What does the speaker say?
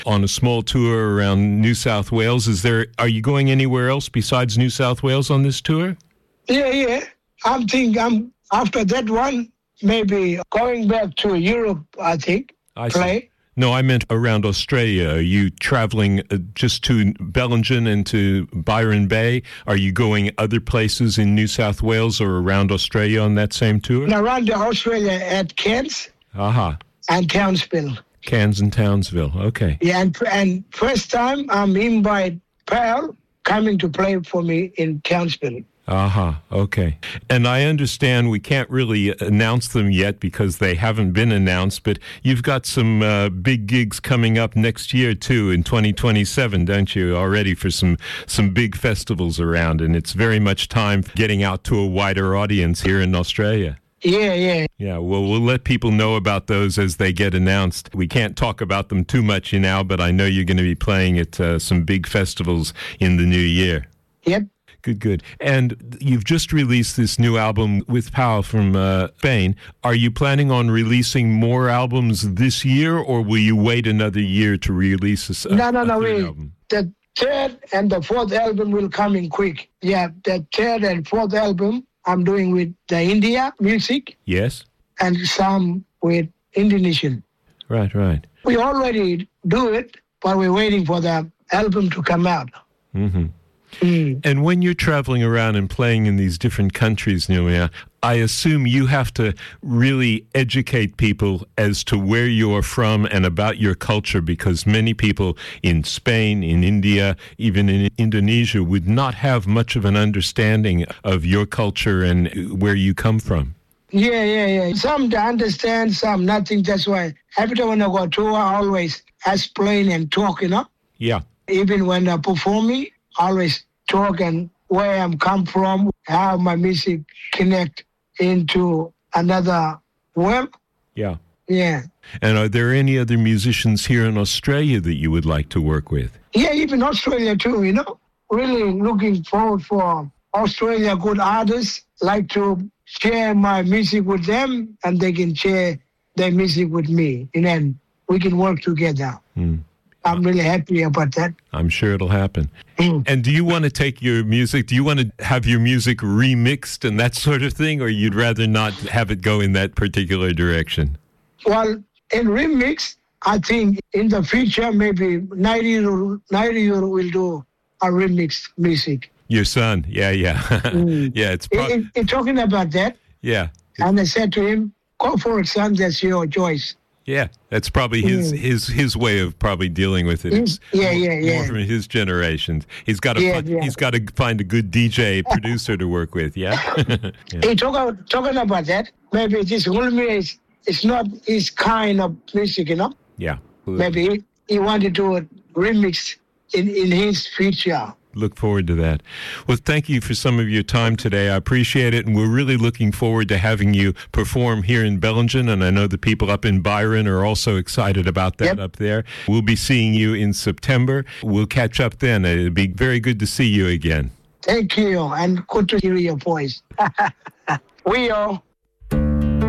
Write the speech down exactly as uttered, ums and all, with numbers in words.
on a small tour around New South Wales. Is there? Are you going anywhere else besides New South Wales on this tour? Yeah, yeah. I'm thinking I'm, after that one, maybe going back to Europe, I think, I play. See. No, I meant around Australia. Are you traveling uh, just to Bellingen and to Byron Bay? Are you going other places in New South Wales or around Australia on that same tour? And around Australia at Cairns Aha. and Townsville. Cairns and Townsville. Okay. Yeah, and, and first time I'm invited Pearl coming to play for me in Townsville. Aha, okay. And I understand we can't really announce them yet because they haven't been announced, but you've got some uh, big gigs coming up next year, too, in twenty twenty-seven, don't you, already for some, some big festivals around, and it's very much time getting out to a wider audience here in Australia. Yeah, yeah. Yeah, well, we'll let people know about those as they get announced. We can't talk about them too much now, but I know you're going to be playing at uh, some big festivals in the new year. Yep. Good, good. And you've just released this new album with Pau from uh, Spain. Are you planning on releasing more albums this year, or will you wait another year to release a, no, no, a no, third wait. album? The third and the fourth album will come in quick. Yeah, the third and fourth album I'm doing with the India music. Yes. And some with Indonesian. Right, right. We already do it, but we're waiting for the album to come out. Mm-hmm. Mm. And when you're traveling around and playing in these different countries, Nehemiah, I assume you have to really educate people as to where you're from and about your culture, because many people in Spain, in India, even in Indonesia would not have much of an understanding of your culture and where you come from. Yeah, yeah, yeah. Some they understand, some nothing. That's why every time when I go tour, I always explain and talk, you know? Yeah. Even when I'm performing, I always talk and where I'm come from, how my music connect into another world. Yeah. Yeah. And are there any other musicians here in Australia that you would like to work with? Yeah, even Australia too, you know. Really looking forward for Australia good artists, like to share my music with them and they can share their music with me. And then we can work together. Mm. I'm really happy about that. I'm sure it'll happen. Mm. And do you want to take your music, do you want to have your music remixed and that sort of thing, or you'd rather not have it go in that particular direction? Well, in remix, I think in the future, maybe ninety euro will do a remix music. Your son, yeah, yeah. Mm. Yeah, it's pro- in, in talking about that, yeah. and I said to him, go for it, son, that's your choice. Yeah, that's probably his, Mm. his his way of probably dealing with it. It's Yeah, more, yeah, yeah. More from his generation. He's got to Yeah, find, yeah. he's got to find a good D J producer to work with. Yeah. Yeah. He talk about, talking about that, maybe this Hulmi is it's not his kind of music, you know. Yeah. Maybe he, he wanted to remix in, in his future. Look forward to that. Well, thank you for some of your time today. I appreciate it, and we're really looking forward to having you perform here in Bellingen, and I know the people up in Byron are also excited about that Yep. up there. We'll be seeing you in September. We'll catch up then. It'll be very good to see you again. Thank you, and good to hear your voice. We are